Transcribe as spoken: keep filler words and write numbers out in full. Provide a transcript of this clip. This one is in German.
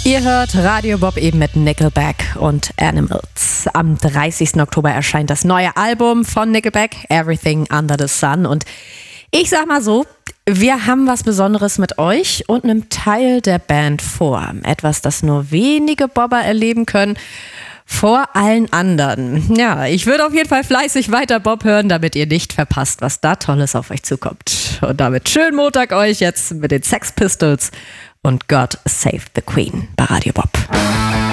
Ihr hört Radio Bob eben mit Nickelback und Animals. Am dreißigsten Oktober erscheint das neue Album von Nickelback, Everything Under the Sun. Und ich sag mal so, wir haben was Besonderes mit euch und einem Teil der Band vor. Etwas, das nur wenige Bobber erleben können. Vor allen anderen. Ja, ich würde auf jeden Fall fleißig weiter Bob hören, damit ihr nicht verpasst, was da Tolles auf euch zukommt. Und damit schönen Montag euch jetzt mit den Sex Pistols und God Save the Queen bei Radio Bob.